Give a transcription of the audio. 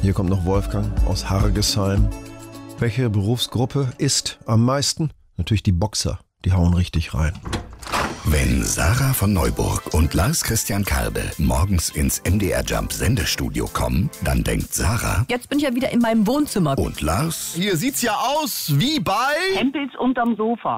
Hier kommt noch Wolfgang aus Hargesheim. Welche Berufsgruppe isst am meisten? Natürlich die Boxer, die hauen richtig rein. Wenn Sarah von Neuburg und Lars Christian Kalbe morgens ins MDR Jump Sendestudio kommen, dann denkt Sarah: Jetzt bin ich ja wieder in meinem Wohnzimmer. Und Lars: Hier sieht's ja aus wie bei Hempels unterm Sofa.